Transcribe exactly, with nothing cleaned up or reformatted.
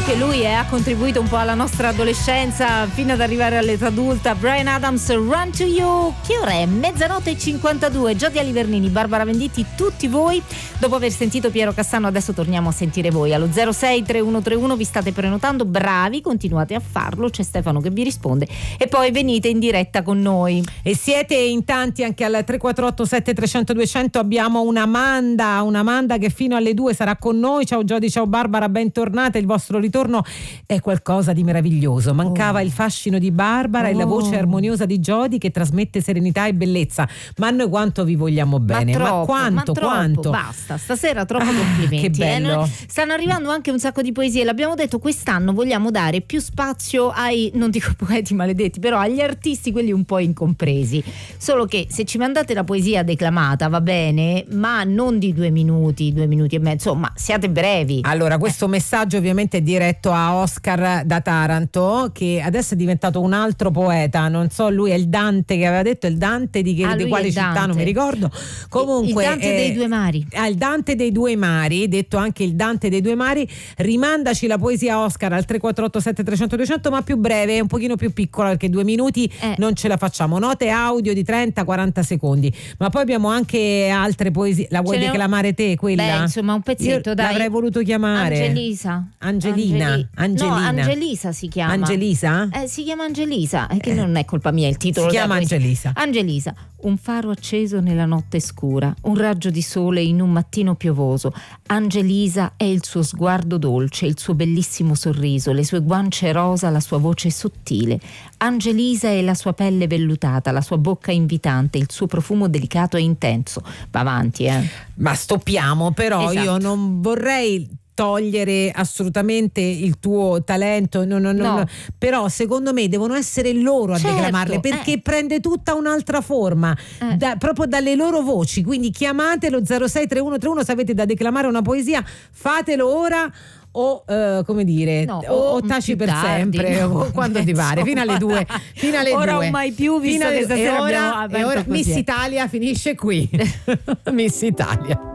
anche lui eh, ha contribuito un po' alla nostra adolescenza fino ad arrivare all'età adulta. Bryan Adams, Run to You. Che ora è? Mezzanotte e cinquantadue. Giodia Livernini, Barbara Venditti, tutti voi. Dopo aver sentito Piero Cassano adesso torniamo a sentire voi. Allo zero sei tre uno tre uno vi state prenotando, bravi, continuate a farlo, c'è Stefano che vi risponde e poi venite in diretta con noi. E siete in tanti anche al tre quattro otto sette tre zero zero due zero zero. Abbiamo un'Amanda, un'Amanda che fino alle due sarà con noi. Ciao Giodi, ciao Barbara, bentornata. Il vostro ritorno è qualcosa di meraviglioso. Mancava oh. il fascino di Barbara oh. e la voce armoniosa di Giodi che trasmette serenità e bellezza. Ma noi quanto vi vogliamo bene, ma, troppo, ma quanto, ma troppo, quanto. Basta, stasera troppo complimenti. Che bello. Eh? Stanno arrivando anche un sacco di poesie. L'abbiamo detto, quest'anno vogliamo dare più spazio ai, non dico poeti maledetti, però agli artisti, quelli un po' incompresi. Solo che se ci mandate la poesia declamata va bene, ma non di due minuti, due minuti e mezzo, insomma siate brevi. Allora, questo eh. messaggio ovviamente è diretto a Oscar da Taranto, che adesso è diventato un altro poeta. Non so, lui è il Dante che aveva detto, il Dante di, che, ah, di quale città Dante. non mi ricordo. Comunque il Dante eh, dei due mari. Ah, il Dante dei due mari, detto anche il Dante dei due mari. Rimandaci la poesia Oscar al tre quattro otto sette tre zero zero due zero zero, ma più breve, un pochino più piccola, perché due minuti eh. non ce la facciamo. Note audio di trenta quaranta secondi. Ma poi abbiamo anche altre poesie. La vuoi declamare te quella? Beh, insomma, un pezzetto. Io dai. L'avrei voluto chiamare Angelisa. Angelina. Angeli- Angelina. No, Angelisa si chiama. Angelisa? Eh, si chiama Angelisa, è che eh. non è colpa mia il titolo. Si chiama Angelisa. Angelisa, un faro acceso nella notte scura, un raggio di sole in un mattino piovoso. Angelisa è il suo sguardo dolce, il suo bellissimo sorriso, le sue guance rosa, la sua voce sottile. Angelisa è la sua pelle vellutata, la sua bocca invitante, il suo profumo delicato e intenso. Va avanti, eh. Ma stoppiamo, però esatto. io non vorrei togliere assolutamente il tuo talento, no, no, no, no. no. Però secondo me devono essere loro a certo, declamarle, perché eh. prende tutta un'altra forma eh. da, proprio dalle loro voci. Quindi chiamatelo zero sei tre uno tre uno se avete da declamare una poesia, fatelo ora o uh, come dire no, o, o taci per tardi, sempre no, o quando ti pare, fino alle due fino alle ora due. o mai più, visto fino che alle, stasera e ora, abbiamo e ora aperto Miss così. Italia finisce qui. Miss Italia.